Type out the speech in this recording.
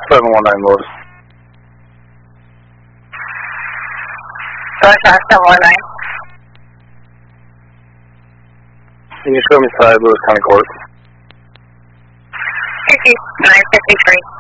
719 Lotus. Roger, 719. Can you show me side Lewis County Court? 5953.